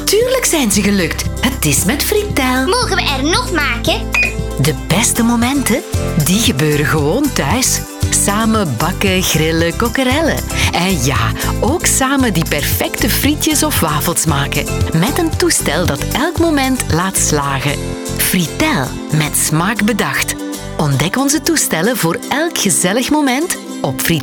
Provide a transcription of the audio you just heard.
Natuurlijk zijn ze gelukt. Het is met Fritel. Mogen we er nog maken? De beste momenten, die gebeuren gewoon thuis. Samen bakken, grillen, kokkerellen. En ja, ook samen die perfecte frietjes of wafels maken. Met een toestel dat elk moment laat slagen. Fritel, met smaak bedacht. Ontdek onze toestellen voor elk gezellig moment op fritel.